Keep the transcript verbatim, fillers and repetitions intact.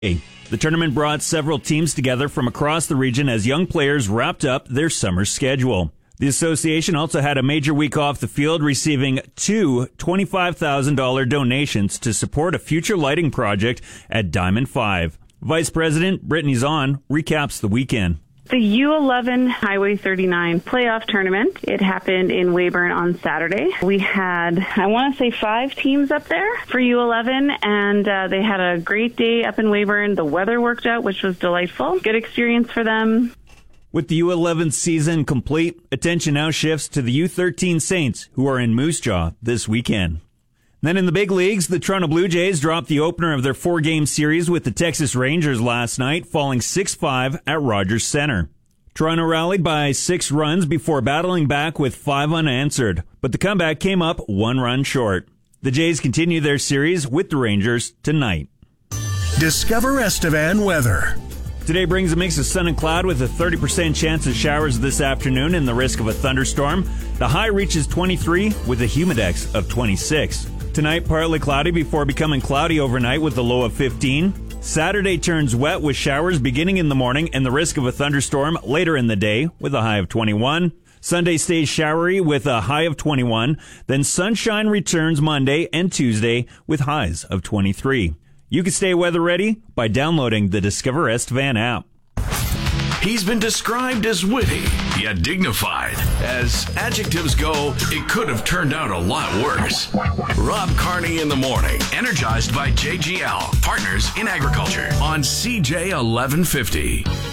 The tournament brought several teams together from across the region as young players wrapped up their summer schedule. The association also had a major week off the field, receiving two twenty-five thousand dollars donations to support a future lighting project at Diamond five. Vice President Brittany Zahn recaps the weekend. The U eleven Highway thirty-nine playoff tournament, it happened in Weyburn on Saturday. We had, I want to say, five teams up there for U eleven, and uh, they had a great day up in Weyburn. The weather worked out, which was delightful. Good experience for them. With the U eleven season complete, attention now shifts to the U thirteen Saints, who are in Moose Jaw this weekend. Then in the big leagues, the Toronto Blue Jays dropped the opener of their four-game series with the Texas Rangers last night, falling six five at Rogers Center. Toronto rallied by six runs before battling back with five unanswered, but the comeback came up one run short. The Jays continue their series with the Rangers tonight. Discover Estevan weather. Today brings a mix of sun and cloud with a thirty percent chance of showers this afternoon and the risk of a thunderstorm. The high reaches twenty-three with a humidex of twenty-six. Tonight, partly cloudy before becoming cloudy overnight with a low of fifteen. Saturday turns wet with showers beginning in the morning and the risk of a thunderstorm later in the day with a high of twenty-one. Sunday stays showery with a high of twenty-one. Then sunshine returns Monday and Tuesday with highs of twenty-three. You can stay weather ready by downloading the Discover Estevan app. He's been described as witty, yet dignified. As adjectives go, it could have turned out a lot worse. Rob Carney in the morning, energized by J G L, partners in agriculture, on C J eleven fifty.